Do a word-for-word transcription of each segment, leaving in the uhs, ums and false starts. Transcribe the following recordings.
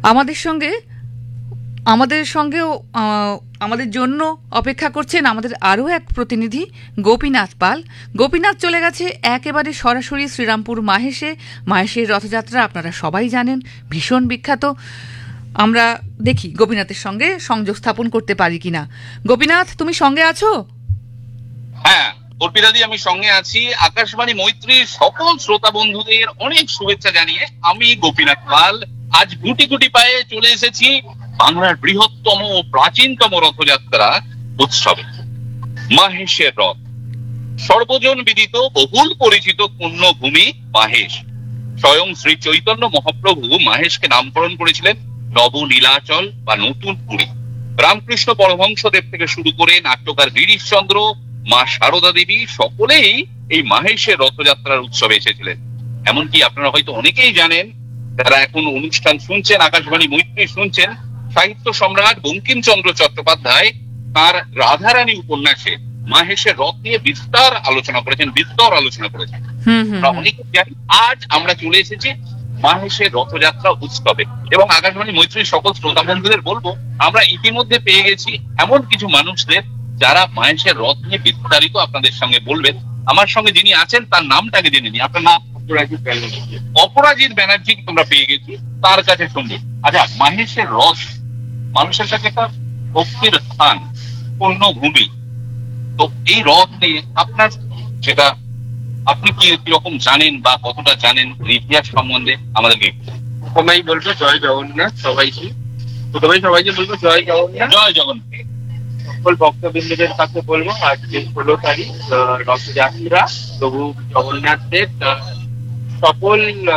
আমাদের সঙ্গে আমাদের সঙ্গেও আহ, আমাদের জন্য অপেক্ষা করছেন আমাদের আরও এক প্রতিনিধি গোপীনাথ পাল। গোপীনাথ চলে গেছে একেবারে সরাসরি শ্রীরামপুর মাহেশে। মাহেশের রথযাত্রা আপনারা সবাই জানেন, ভীষণ বিখ্যাত। আমরা দেখি গোপীনাথের সঙ্গে সংযোগ স্থাপন করতে পারি কিনা। গোপীনাথ, তুমি সঙ্গে আছো? হ্যাঁ অর্পিতাদি, আমি সঙ্গে আছি। আকাশবাণী মৈত্রীর সকল শ্রোতা বন্ধুদের অনেক শুভেচ্ছা জানিয়ে আমি গোপীনাথ পাল আজ গুটি গুটি পায়ে চলে এসেছি বাংলার বৃহত্তম ও প্রাচীনতম রথযাত্রা উৎসবে, মাহেশের রথ। সর্বজন বিদিত বহুল পরিচিত পুণ্যভূমি মাহেশ। স্বয়ং শ্রী চৈতন্য মহাপ্রভু মাহেশকে নামকরণ করেছিলেন নবনীলাচল বা নতুন পুরী। রামকৃষ্ণ পরমহংসদেব থেকে শুরু করে নাট্যকার গিরিশচন্দ্র, মা সারদা দেবী সকলেই এই মাহেশের রথযাত্রার উৎসবে এসেছিলেন। এমনকি আপনারা হয়তো অনেকেই জানেন, যারা এখন অনুষ্ঠান শুনছেন, আকাশবাণী মৈত্রী শুনছেন, সাহিত্য সম্রাট বঙ্কিমচন্দ্র চট্টোপাধ্যায় তার রাধারানী উপন্যাসে মাহেশের রথ নিয়ে বিস্তার আলোচনা করেছেন বিস্তর আলোচনা করেছেন অনেকে জানি। আজ আমরা চলে এসেছি মাহেশের রথযাত্রা উৎসবে এবং আকাশবাণী মৈত্রীর সকল শ্রোতা বন্ধুদের বলবো, আমরা ইতিমধ্যে পেয়ে গেছি এমন কিছু মানুষদের যারা মাহেশের রথ নিয়ে বিস্তারিত আপনাদের সঙ্গে বলবেন। আমার সঙ্গে যিনি আছেন তার নামটাকে জেনে নিই। আপনার নাম? অপরাজিৎ ব্যানার্জি। অপরাজিৎ ব্যানার্জি আমরা পেয়ে গেছি, তার কাছে শুনবো। আচ্ছা, মাহেশের রথ মানুষের কাছে একটা ভক্তির স্থান, পুণ্যভূমি। তো এই রথ নিয়ে আপনার সেটা আপনি কি কিরকম জানেন বা কতটা জানেন ইতিহাস সম্বন্ধে আমাদেরকে? প্রথমেই বলবো জয় জগন্নাথ সবাইকে। প্রথমেই সবাইকে বলবো জয় জগন্নাথ। জয় জগন্নাথ। সকল ভক্তবৃন্দদের কাছে বলবো আজকে ষোলো তারিখ রথযাত্রা, প্রভু জগন্নাথের সকল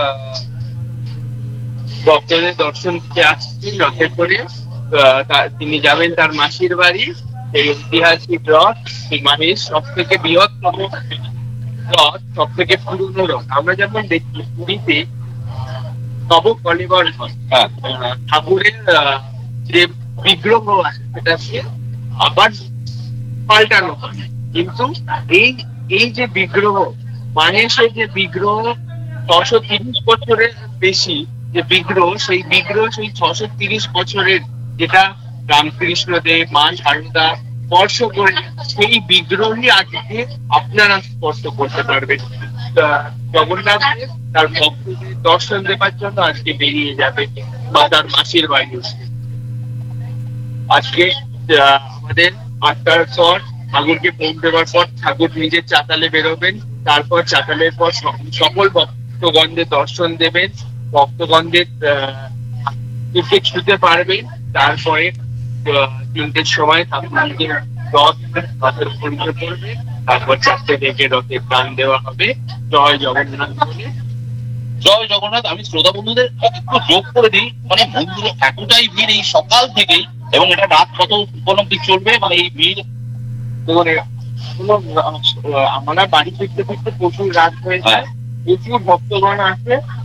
ভক্তদের দর্শন দিতে আসছি রথে করে। তিনি যাবেন তার মাসির বাড়ি। এই ঐতিহাসিক রথ মাহেশ সব থেকে বৃহত্তম রথ, সব থেকে পুরনো রথ। আমরা যেমন দেখি পুরীতে নবকলেবর রথ, ঠাকুরের যে বিগ্রহ আছে সেটাকে আবার পাল্টানো হয়, কিন্তু এই এই যে বিগ্রহ, মাহেশের যে বিগ্রহ ছশো তিরিশ বছরের বেশি যে বিগ্রহ, সেই বিগ্রহ সেই ছশো তিরিশ বছরের যেটা রামকৃষ্ণ দেব, মা সারদা স্পর্শ করে, সেই বিগ্রহই আজকে আপনারা স্পর্শ করতে পারবেন। জগন্নাথ দেব তার ভক্তদের দর্শন দেবার জন্য আজকে বেরিয়ে যাবে বা তার মাসির বাড়ি। আজকে আমাদের আটটার পর ঠাকুরকে পৌঁছ দেওয়ার পর ঠাকুর নিজের চাতালে বেরোবেন। তারপর চাতালের পর সকল ভক্তগণদের দর্শন দেবেন, ভক্তগণদের টিকিট ছুতে পারবেন। তারপরে তিনটের সময় ঠাকুর নিজের রথ রথের পরিচয় করবে। তারপর চারটে থেকে রথের গান দেওয়া হবে জয় জগন্নাথ বলে। জয় জগন্নাথ। আমি শ্রোতা বন্ধুদের একটু যোগ করে দিই, মানে মন্দিরে এতটাই ভিড় এই সকাল থেকেই, এবং এটা রাত কত উপলব্ধি চলবে, মানে এই ভিড় আমরা বাড়ি ফিরতে ফিরতে প্রচুর রাত হয়ে যায়, প্রচুর ভক্তগণ আসে।